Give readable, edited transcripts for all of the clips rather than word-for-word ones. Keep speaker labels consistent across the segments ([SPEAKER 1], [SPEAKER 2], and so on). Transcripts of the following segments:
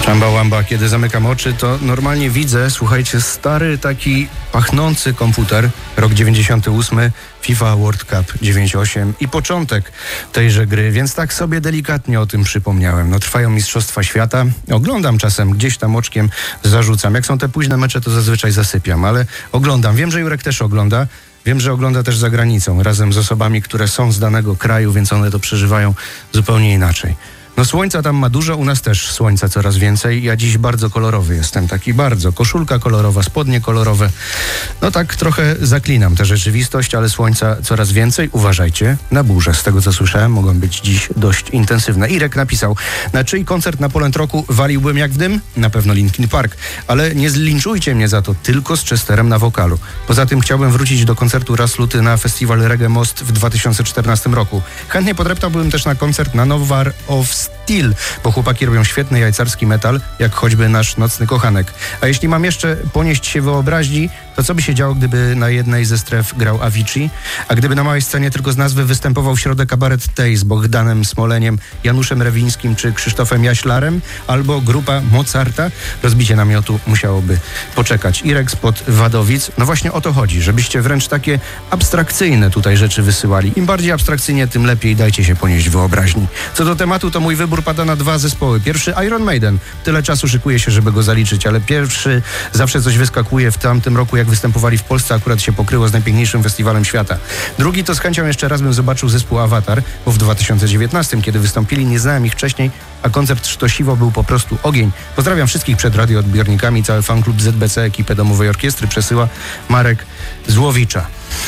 [SPEAKER 1] Czamba łamba, kiedy zamykam oczy, to normalnie widzę, słuchajcie, stary taki pachnący komputer, rok 98, FIFA World Cup 98 i początek tejże gry, więc tak sobie delikatnie o tym przypomniałem. No, trwają Mistrzostwa Świata, oglądam czasem, gdzieś tam oczkiem zarzucam. Jak są te późne mecze, to zazwyczaj zasypiam, ale oglądam. Wiem, że Jurek też ogląda. Wiem, że ogląda też za granicą, razem z osobami, które są z danego kraju, więc one to przeżywają zupełnie inaczej. No słońca tam ma dużo, u nas też słońca coraz więcej. Ja dziś bardzo kolorowy jestem, taki bardzo. Koszulka kolorowa, spodnie kolorowe. No tak trochę zaklinam tę rzeczywistość, ale słońca coraz więcej. Uważajcie na burze. Z tego co słyszałem, mogą być dziś dość intensywne. Irek napisał, na czyj koncert na Poland Rocku waliłbym jak w dym? Na pewno Linkin Park. Ale nie zlinczujcie mnie za to, tylko z Chesterem na wokalu. Poza tym chciałbym wrócić do koncertu Raz Luty na festiwal Reggae Most w 2014 roku. Chętnie podreptałbym też na koncert na Nowar of Steel, bo chłopaki robią świetny jajcarski metal, jak choćby nasz Nocny Kochanek. A jeśli mam jeszcze ponieść się wyobraźni, to co by się działo, gdyby na jednej ze stref grał Avicii, a gdyby na małej scenie tylko z nazwy występował w środę kabaret Tej z Bogdanem Smoleniem, Januszem Rewińskim czy Krzysztofem Jaślarem, albo grupa Mozarta? Rozbicie namiotu musiałoby poczekać. Irek spod Wadowic. No właśnie o to chodzi, żebyście wręcz takie abstrakcyjne tutaj rzeczy wysyłali. Im bardziej abstrakcyjnie, tym lepiej, dajcie się ponieść wyobraźni. Co do tematu, to mój wybór pada na dwa zespoły. Pierwszy Iron Maiden. Tyle czasu szykuję się, żeby go zaliczyć, ale pierwszy zawsze coś wyskakuje. W tamtym roku, jak występowali w Polsce, akurat się pokryło z najpiękniejszym festiwalem świata. Drugi to z chęcią jeszcze raz bym zobaczył zespół Avatar, bo w 2019, kiedy wystąpili, nie znałem ich wcześniej, a koncert sztosiwo był po prostu ogień. Pozdrawiam wszystkich przed radioodbiornikami, cały fanklub ZBC, ekipę Domowej Orkiestry przesyła Marek Złowicza.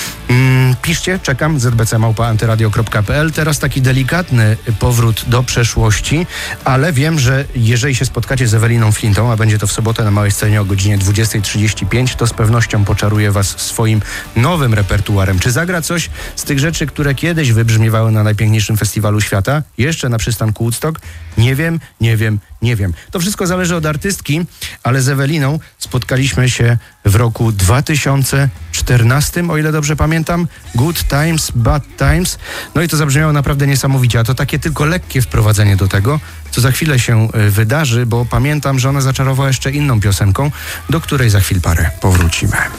[SPEAKER 1] Piszcie, czekam, zbc@antyradio.pl. Teraz taki delikatny powrót do przeszłości, ale wiem, że jeżeli się spotkacie z Eweliną Flintą, a będzie to w sobotę na małej scenie o godzinie 20:35, to z pewnością poczaruje was swoim nowym repertuarem. Czy zagra coś z tych rzeczy, które kiedyś wybrzmiewały na najpiękniejszym festiwalu świata? Jeszcze na przystanku Woodstock? Nie wiem. To wszystko zależy od artystki, ale z Eweliną spotkaliśmy się w roku 2014, o ile dobrze pamiętam. Good Times, Bad Times. No i to zabrzmiało naprawdę niesamowicie, a to takie tylko lekkie wprowadzenie do tego, co za chwilę się wydarzy, bo pamiętam, że ona zaczarowała jeszcze inną piosenką, do której za chwil parę powrócimy.